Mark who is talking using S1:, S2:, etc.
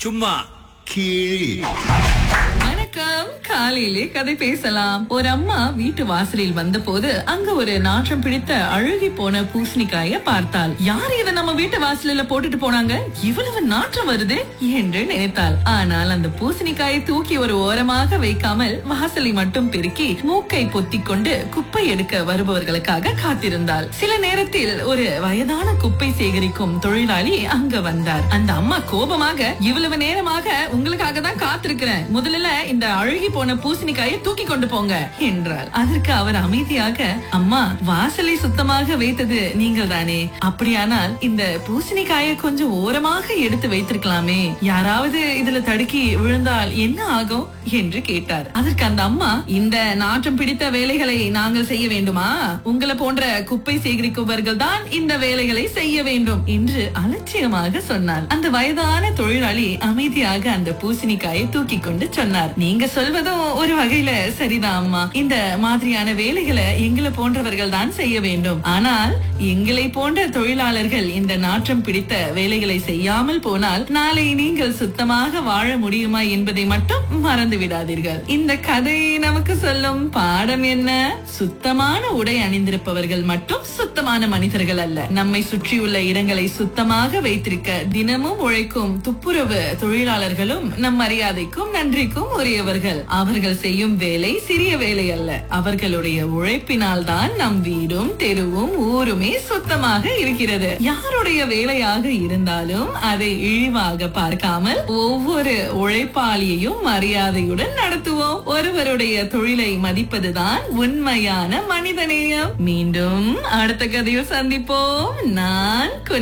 S1: சும்மா கீழ்.
S2: வணக்கம். காலையிலே கதை பேசலாம். ஒரு அம்மா வீட்டு வாசலில் வந்த போது அங்க ஒரு நாற்றம் பிடித்த அழுகி போன பூசணிக்காய பார்த்தாள். யார் இதை நம்ம வீட்டு வாசலில போட்டுட்டு போனாங்க, இவ்வளவு நாற்றம் வருது என்று நினைத்தாள். ஆனால் அந்த பூசணிக்காயை தூக்கி ஒரு ஓரமாக வைக்காமல் வாசலை மட்டும் பெருக்கி மூக்கை பொத்திக் கொண்டு குப்பை எடுக்க வருபவர்களுக்காக காத்திருந்தாள். சில நேரத்தில் ஒரு வயதான குப்பை சேகரிக்கும் தொழிலாளி அங்க வந்தார். அந்த அம்மா கோபமாக, இவ்வளவு நேரமாக உங்களுக்காக தான் காத்திருக்கிறேன், முதல்ல இந்த அழுகி போன பூசணிக்காயை தூக்கி கொண்டு போங்க என்றார். அதற்கு அவர் அமைதியாக, அம்மா, வாசலை சுத்தமாக வைத்தது நீங்கள் தானே, அப்படியானால் இந்த பூசணிக்காயை கொஞ்சம் ஓரமாக எடுத்து வைத்திருக்கலாமே, யாராவது இதுல தடுக்கி விழுந்தால் என்ன ஆகும் என்று கேட்டார். அதற்கு அந்த அம்மா, இந்த நாற்றம் பிடித்த வேலைகளை நாங்கள் செய்ய வேண்டுமா, உங்களை போன்ற குப்பை சேகரிப்பவர்கள் தான் இந்த வேலைகளை செய்ய வேண்டும் என்று அலட்சியமாக சொன்னார். அந்த வயதான தொழிலாளி அமைதியாக அந்த பூசணிக்காயை தூக்கி கொண்டு சொன்னார், நீங்க சொல்வதும் ஒரு வகையில சரிதான் அம்மா, இந்த மாதிரியான வேலைகளை எங்களை போன்றவர்கள் தான் செய்ய வேண்டும். ஆனால் எங்களை போன்ற தொழிலாளர்கள் இந்த நாற்றம் பிடித்த வேலைகளை செய்யாமல் போனால் நாளை நீங்கள் சுத்தமாக வாழ முடியுமா என்பதை மட்டும் மறந்து விடாதீர்கள். இந்த கதை நமக்கு சொல்லும் பாடம் என்ன? சுத்தமான உடை அணிந்திருப்பவர்கள் மட்டும் சுத்தமான மனிதர்கள் அல்ல. நம்மை சுற்றியுள்ள இடங்களை சுத்தமாக வைத்திருக்க தினமும் உழைக்கும் துப்புரவு தொழிலாளர்களும் நம் மரியாதைக்கும் நன்றிக்கும் உரியவர்கள். அவர்கள் செய்யும் வேலை சிறிய வேலை அல்ல. அவர்களுடைய உழைப்பினால் தான் நம் வீடும் தெருவும் ஊருமே சுத்தமாக இருக்கிறது. யாருடைய வேலையாக இருந்தாலும் அதை இழிவாக பார்க்காமல் ஒவ்வொரு உழைப்பாளியையும் மரியாதையுடன் நடத்துவோம். ஒருவருடைய தொழிலை மதிப்பதுதான் உண்மையான மனிதநேயம். மீண்டும் அடுத்த கதையில் சந்திப்போம். நான்